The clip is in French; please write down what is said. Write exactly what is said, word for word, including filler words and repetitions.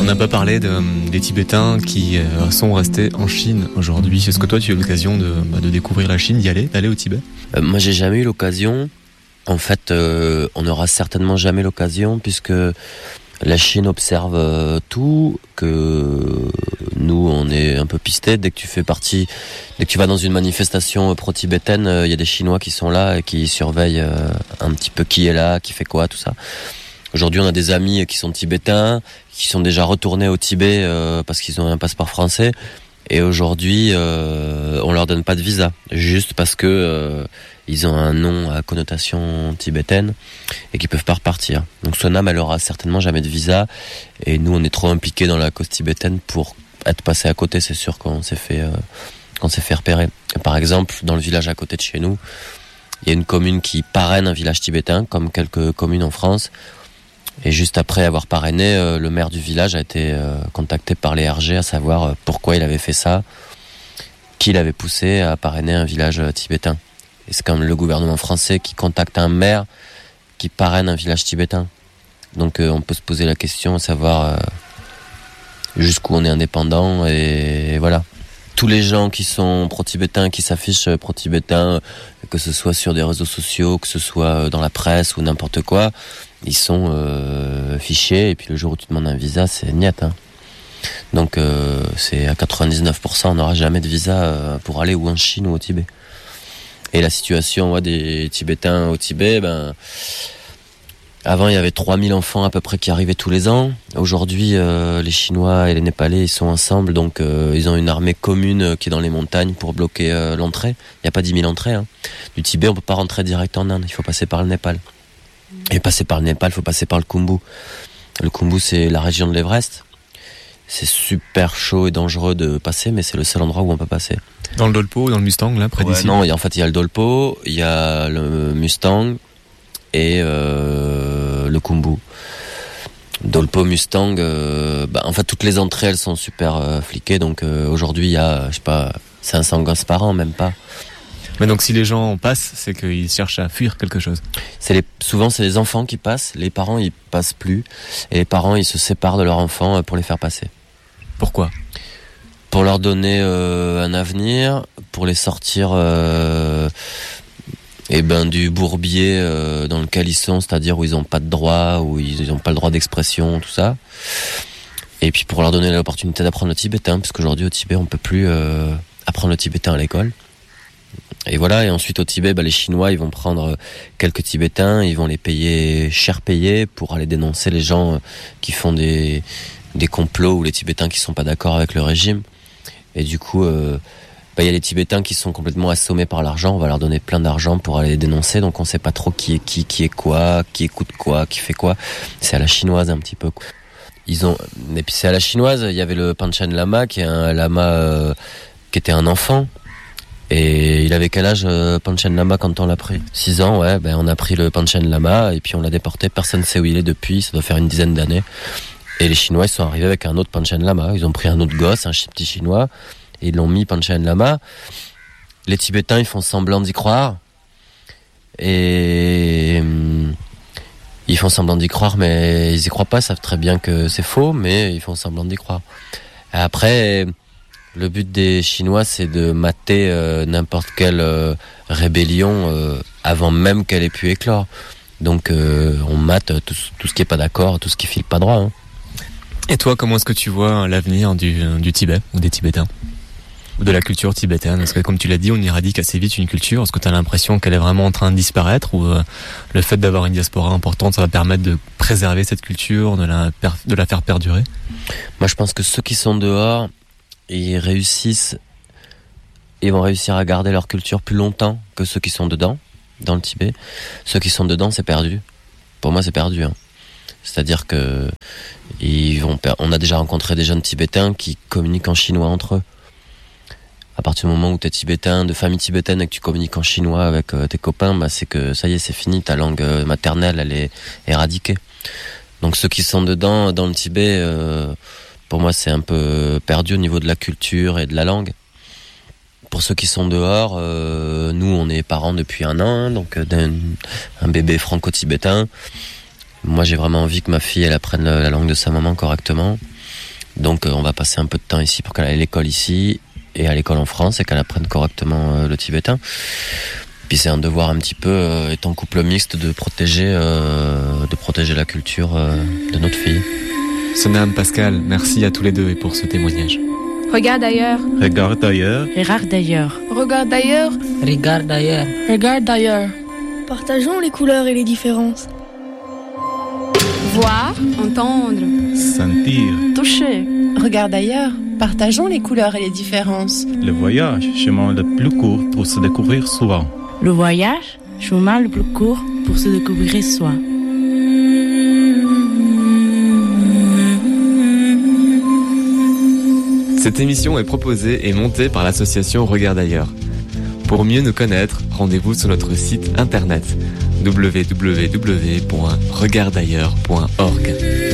On n'a pas parlé de, des Tibétains qui euh, sont restés en Chine aujourd'hui. Est-ce que toi, tu as eu l'occasion de, bah, de découvrir la Chine, d'y aller, d'aller au Tibet ? euh, Moi, j'ai jamais eu l'occasion. En fait, euh, on n'aura certainement jamais l'occasion puisque la Chine observe euh, tout, que nous, on est un peu pistés. Dès que tu fais partie, dès que tu vas dans une manifestation pro-tibétaine, il euh, y a des Chinois qui sont là et qui surveillent euh, un petit peu qui est là, qui fait quoi, tout ça. Aujourd'hui, on a des amis qui sont tibétains, qui sont déjà retournés au Tibet euh, parce qu'ils ont un passeport français. Et aujourd'hui, euh, on leur donne pas de visa, juste parce que euh, ils ont un nom à connotation tibétaine et qu'ils peuvent pas repartir. Donc Sonam, elle aura certainement jamais de visa. Et nous, on est trop impliqués dans la cause tibétaine pour être passé à côté. C'est sûr qu'on s'est fait, euh, qu'on s'est fait repérer. Et par exemple, dans le village à côté de chez nous, il y a une commune qui parraine un village tibétain, comme quelques communes en France. Et juste après avoir parrainé, euh, le maire du village a été euh, contacté par les R G à savoir euh, pourquoi il avait fait ça, qui l'avait poussé à parrainer un village euh, tibétain. Et c'est comme le gouvernement français qui contacte un maire qui parraine un village tibétain. Donc euh, on peut se poser la question à savoir euh, jusqu'où on est indépendant et, et voilà. Tous les gens qui sont pro-tibétains, qui s'affichent pro-tibétains, que ce soit sur des réseaux sociaux, que ce soit dans la presse ou n'importe quoi, ils sont euh, fichés et puis le jour où tu demandes un visa, c'est niet. Hein. Donc euh, c'est à quatre-vingt-dix-neuf pour cent, on n'aura jamais de visa euh, pour aller ou en Chine ou au Tibet. Et la situation ouais, des Tibétains au Tibet, ben avant il y avait trois mille enfants à peu près qui arrivaient tous les ans. Aujourd'hui euh, les Chinois et les Népalais ils sont ensemble, donc euh, ils ont une armée commune qui est dans les montagnes pour bloquer euh, l'entrée. Il n'y a pas dix mille entrées. Hein. Du Tibet on peut pas rentrer direct en Inde, il faut passer par le Népal. Et passer par le Népal, il faut passer par le Khumbu. Le Khumbu, c'est la région de l'Everest. C'est super chaud et dangereux de passer, mais c'est le seul endroit où on peut passer. Dans le Dolpo, dans le Mustang, là, près ouais, d'ici. Non, y a, en fait, il y a le Dolpo, il y a le Mustang et euh, le Khumbu. Dolpo, Mustang, euh, bah, en fait, toutes les entrées, elles sont super euh, fliquées. Donc euh, aujourd'hui, il y a, je sais pas, cinq cents gosses par an, même pas. Mais donc si les gens passent, c'est qu'ils cherchent à fuir quelque chose. C'est les, souvent c'est les enfants qui passent, les parents ils passent plus, et les parents ils se séparent de leurs enfants pour les faire passer. Pourquoi ? Pour leur donner euh, un avenir, pour les sortir euh, et ben, du bourbier euh, dans lequel ils sont, c'est-à-dire où ils n'ont pas de droit, où ils n'ont pas le droit d'expression, tout ça. Et puis pour leur donner l'opportunité d'apprendre le tibétain, parce qu'aujourd'hui au Tibet on peut plus euh, apprendre le tibétain à l'école. Et voilà, et ensuite au Tibet, bah, les Chinois, ils vont prendre quelques Tibétains, ils vont les payer cher payé pour aller dénoncer les gens qui font des, des complots ou les Tibétains qui sont pas d'accord avec le régime. Et du coup, euh, bah, y a les Tibétains qui sont complètement assommés par l'argent, on va leur donner plein d'argent pour aller les dénoncer, donc on sait pas trop qui est qui, qui est quoi, qui écoute quoi, qui fait quoi. C'est à la chinoise un petit peu. Ils ont, et puis c'est à la chinoise, il y avait le Panchen Lama qui est un lama euh, qui était un enfant. Et il avait quel âge euh, Panchen Lama quand on l'a pris ? six ans, ouais. Ben on a pris le Panchen Lama et puis on l'a déporté. Personne ne sait où il est depuis. Ça doit faire une dizaine d'années. Et les Chinois ils sont arrivés avec un autre Panchen Lama. Ils ont pris un autre gosse, un petit Chinois, et ils l'ont mis Panchen Lama. Les Tibétains ils font semblant d'y croire et hum, ils font semblant d'y croire, mais ils y croient pas. Ils savent très bien que c'est faux, mais ils font semblant d'y croire. Et après. Le but des Chinois, c'est de mater euh, n'importe quelle euh, rébellion euh, avant même qu'elle ait pu éclore. Donc euh, on mate tout, tout ce qui est pas d'accord, tout ce qui file pas droit. Hein. Et toi, comment est-ce que tu vois l'avenir du, du Tibet ou des Tibétains ? Ou de la culture tibétaine ? Parce que comme tu l'as dit, on éradique assez vite une culture. Est-ce que tu as l'impression qu'elle est vraiment en train de disparaître ? Ou euh, le fait d'avoir une diaspora importante, ça va permettre de préserver cette culture, de la, per- de la faire perdurer ? Moi je pense que ceux qui sont dehors, ils réussissent, ils vont réussir à garder leur culture plus longtemps que ceux qui sont dedans, dans le Tibet. Ceux qui sont dedans, c'est perdu. Pour moi, c'est perdu. Hein. C'est-à-dire que ils vont per- on a déjà rencontré des jeunes Tibétains qui communiquent en chinois entre eux. À partir du moment où tu es tibétain, de famille tibétaine, et que tu communiques en chinois avec euh, tes copains, bah, c'est que ça y est, c'est fini. Ta langue euh, maternelle, elle est éradiquée. Donc ceux qui sont dedans, dans le Tibet... Euh, Pour moi, c'est un peu perdu au niveau de la culture et de la langue. Pour ceux qui sont dehors, euh, nous, on est parents depuis un an, donc d'un un bébé franco-tibétain. Moi, j'ai vraiment envie que ma fille, elle apprenne la langue de sa maman correctement. Donc on va passer un peu de temps ici pour qu'elle aille à l'école ici et à l'école en France et qu'elle apprenne correctement euh, le tibétain. Puis c'est un devoir un petit peu, euh, étant couple mixte, de protéger, euh, de protéger la culture euh, de notre fille. Sonam, Pascal, merci à tous les deux et pour ce témoignage. Regarde ailleurs. Regarde ailleurs. Regarde ailleurs. Regarde ailleurs. Regarde ailleurs. Regarde ailleurs. Partageons les couleurs et les différences. Voir, entendre, Sentir. Toucher. Regarde ailleurs. Partageons les couleurs et les différences. Le voyage, chemin le plus court pour se découvrir soi. Le voyage, chemin le plus court pour se découvrir soi. Cette émission est proposée et montée par l'association Regarde ailleurs. Pour mieux nous connaître, rendez-vous sur notre site internet w w w point regarde ailleurs point org.